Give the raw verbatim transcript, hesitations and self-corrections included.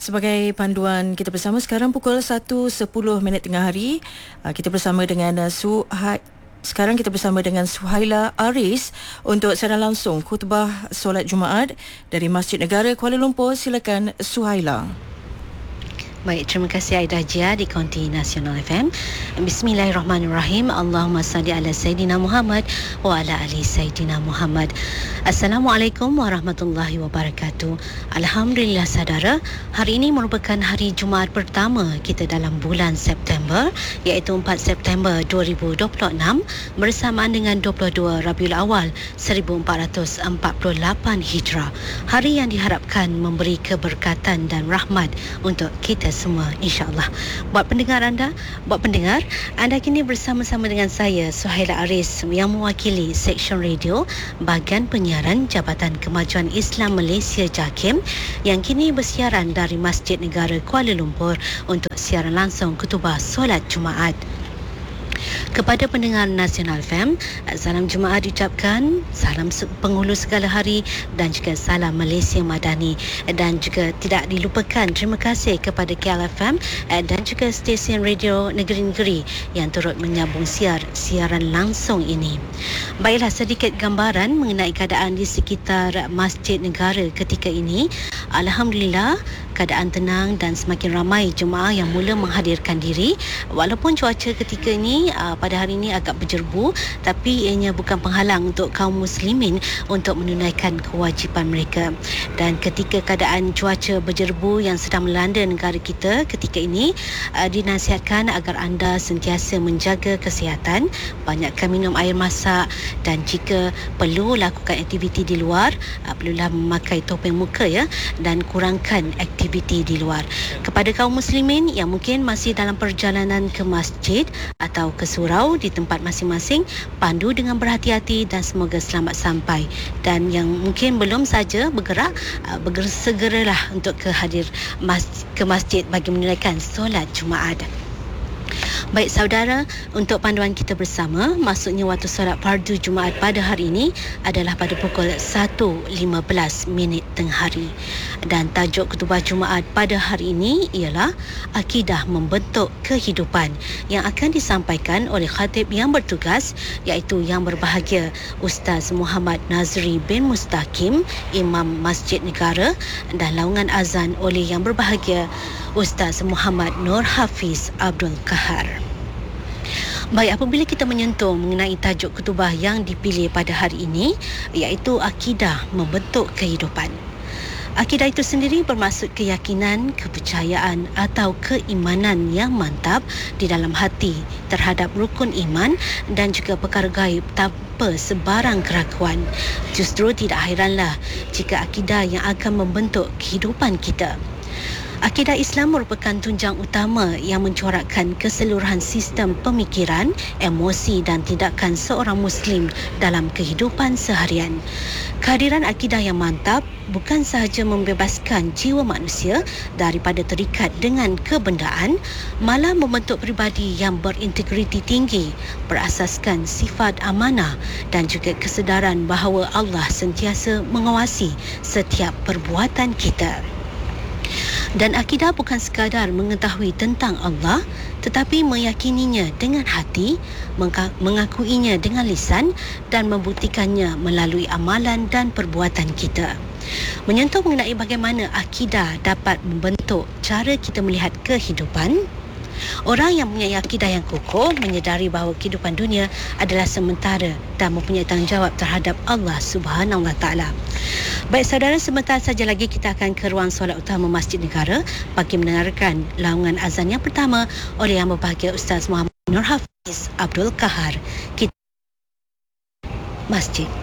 Sebagai panduan kita bersama sekarang pukul satu sepuluh minit tengah hari, kita bersama dengan Suha Sekarang kita bersama dengan Suhaila Aris untuk siaran langsung khutbah solat Jumaat dari Masjid Negara Kuala Lumpur. Silakan Suhaila. Baik, terima kasih Aida Jia di Konti Nasional F M. Bismillahirrahmanirrahim. Allahumma salli ala Sayyidina Muhammad wa ala ali Sayyidina Muhammad. Assalamualaikum warahmatullahi wabarakatuh. Alhamdulillah saudara, hari ini merupakan hari Jumaat pertama kita dalam bulan September, iaitu empat September dua ribu dua puluh enam bersamaan dengan dua puluh dua Rabiul Awal seribu empat ratus empat puluh lapan Hijrah. Hari yang diharapkan memberi keberkatan dan rahmat untuk kita semua, insya-Allah. Buat pendengar anda, buat pendengar, anda kini bersama-sama dengan saya Suhaila Aris yang mewakili Seksyen Radio Bahagian Penyiaran Jabatan Kemajuan Islam Malaysia JAKIM yang kini bersiaran dari Masjid Negara Kuala Lumpur untuk siaran langsung khutbah solat Jumaat. Kepada pendengar Nasional F M, salam Jumaat diucapkan, salam penghulu segala hari dan juga salam Malaysia Madani, dan juga tidak dilupakan terima kasih kepada K L F M dan juga stesen radio negeri-negeri yang turut menyambung siar siaran langsung ini. Baiklah, sedikit gambaran mengenai keadaan di sekitar Masjid Negara ketika ini. Alhamdulillah, keadaan tenang dan semakin ramai jemaah yang mula menghadirkan diri. Walaupun cuaca ketika ini uh, pada hari ini agak berjerbu, tapi ianya bukan penghalang untuk kaum muslimin untuk menunaikan kewajipan mereka. Dan ketika keadaan cuaca berjerbu yang sedang melanda negara kita ketika ini, uh, dinasihatkan agar anda sentiasa menjaga kesihatan, banyakkan minum air masak, dan jika perlu lakukan aktiviti di luar, uh, perlulah memakai topeng muka ya, dan kurangkan aktiviti di luar. Kepada kaum muslimin yang mungkin masih dalam perjalanan ke masjid atau ke surau di tempat masing-masing, pandu dengan berhati-hati dan semoga selamat sampai. Dan yang mungkin belum saja bergerak, bergerak segeralah untuk ke hadir mas- ke masjid bagi menunaikan solat Jumaat. Baik saudara, untuk panduan kita bersama, maksudnya waktu solat fardu Jumaat pada hari ini adalah pada pukul satu lima belas minit tengah hari. Dan tajuk khutbah Jumaat pada hari ini ialah Akidah Membentuk Kehidupan, yang akan disampaikan oleh khatib yang bertugas, iaitu yang berbahagia Ustaz Muhammad Nazri bin Mustaqim, Imam Masjid Negara, dan laungan azan oleh yang berbahagia Ustaz Muhammad Nur Hafiz Abdul Kahar. Baik, apabila kita menyentuh mengenai tajuk khutbah yang dipilih pada hari ini, iaitu Akidah Membentuk Kehidupan. Akidah itu sendiri bermaksud keyakinan, kepercayaan atau keimanan yang mantap di dalam hati terhadap rukun iman dan juga perkara gaib tanpa sebarang keraguan. Justru tidak hairanlah jika akidah yang akan membentuk kehidupan kita. Akidah Islam merupakan tunjang utama yang mencorakkan keseluruhan sistem pemikiran, emosi dan tindakan seorang Muslim dalam kehidupan seharian. Kehadiran akidah yang mantap bukan sahaja membebaskan jiwa manusia daripada terikat dengan kebendaan, malah membentuk pribadi yang berintegriti tinggi, berasaskan sifat amanah dan juga kesedaran bahawa Allah sentiasa mengawasi setiap perbuatan kita. Dan akidah bukan sekadar mengetahui tentang Allah, tetapi meyakininya dengan hati, mengakuinya dengan lisan dan membuktikannya melalui amalan dan perbuatan kita. Menyentuh mengenai bagaimana akidah dapat membentuk cara kita melihat kehidupan, orang yang mempunyai akidah yang kokoh menyedari bahawa kehidupan dunia adalah sementara dan mempunyai tanggungjawab terhadap Allah Subhanahu Wa Taala. Baik saudara, sebentar saja lagi kita akan ke ruang solat utama Masjid Negara bagi mendengarkan laungan azan yang pertama oleh yang berbahagia Ustaz Muhammad Nur Hafiz Abdul Kahar. Kita masjid.